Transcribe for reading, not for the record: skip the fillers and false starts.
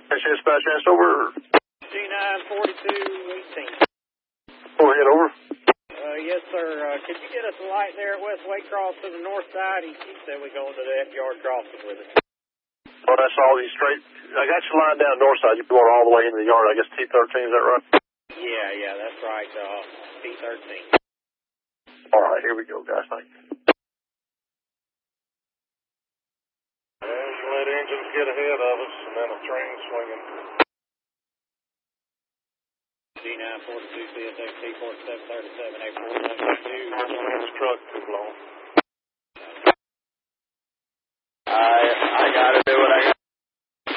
Dispatch, asked over. G94218. Go ahead, over. Yes, sir. Could you get us a light there at West Waycross to the north side? He said we go into the yard crossing with it. Well, that's all these straight. I got you lined down north side. You're going all the way into the yard. I guess T13, is that right? Yeah, that's right. T13. All right, here we go, guys. Thank you. Let engines get ahead of us, and then a train swinging. G942 CSX T4737 A412. This truck too long.